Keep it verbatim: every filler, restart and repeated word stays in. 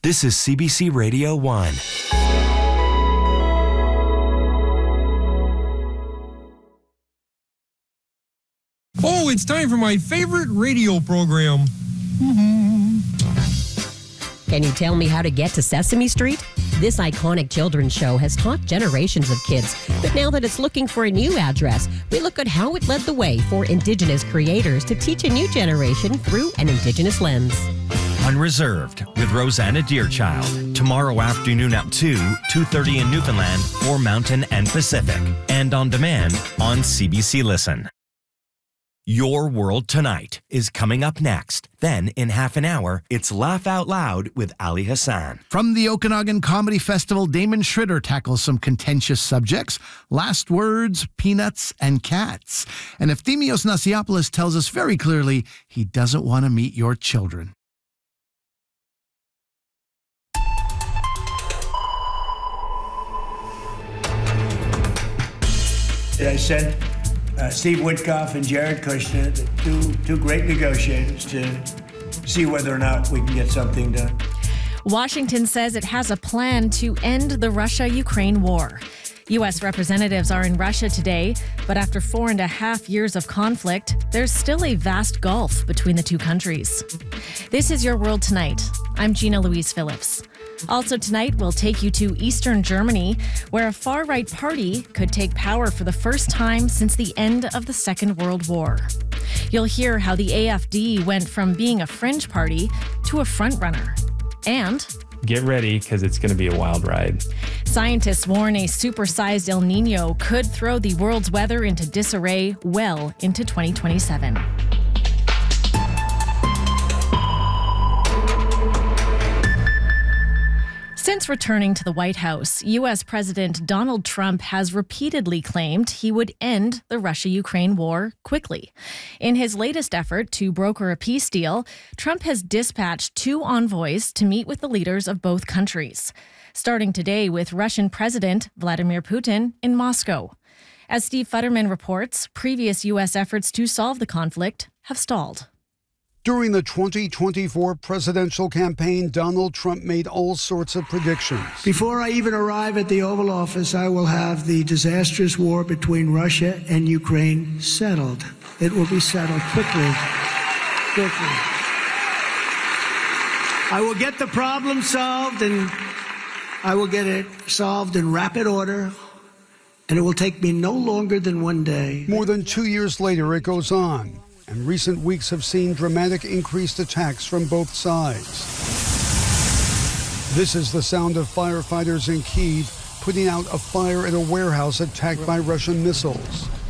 This is C B C Radio one. Oh, it's time for my favorite radio program. Can you tell me how to get to Sesame Street? This iconic children's show has taught generations of kids, but now that it's looking for a new address, we look at how it led the way for Indigenous creators to teach a new generation through an Indigenous lens. Unreserved with Rosanna Deerchild. Tomorrow afternoon at two, two thirty in Newfoundland for Mountain and Pacific. And on demand on C B C Listen. Your World Tonight is coming up next. Then, in half an hour, it's Laugh Out Loud with Ali Hassan. From the Okanagan Comedy Festival, Damon Schritter tackles some contentious subjects. Last words, peanuts, and cats. And Efthymios Nasiopoulos tells us very clearly he doesn't want to meet your children. I sent uh, Steve Witkoff and Jared Kushner, the two, two great negotiators, to see whether or not we can get something done. Washington says it has a plan to end the Russia-Ukraine war. U S representatives are in Russia today, but after four and a half years of conflict, there's still a vast gulf between the two countries. This is Your World Tonight. I'm Gina Louise Phillips. Also tonight, we'll take you to Eastern Germany, where a far-right party could take power for the first time since the end of the Second World War. You'll hear how the A F D went from being a fringe party to a frontrunner. And get ready, because it's going to be a wild ride. Scientists warn a supersized El Nino could throw the world's weather into disarray well into twenty twenty-seven. Since returning to the White House, U S President Donald Trump has repeatedly claimed he would end the Russia-Ukraine war quickly. In his latest effort to broker a peace deal, Trump has dispatched two envoys to meet with the leaders of both countries, starting today with Russian President Vladimir Putin in Moscow. As Steve Futterman reports, previous U S efforts to solve the conflict have stalled. During the twenty twenty-four presidential campaign, Donald Trump made all sorts of predictions. Before I even arrive at the Oval Office, I will have the disastrous war between Russia and Ukraine settled. It will be settled quickly, quickly. I will get the problem solved, and I will get it solved in rapid order, and it will take me no longer than one day. More than two years later, it goes on. And recent weeks have seen dramatic increased attacks from both sides. This is the sound of firefighters in Kyiv putting out a fire at a warehouse attacked by Russian missiles.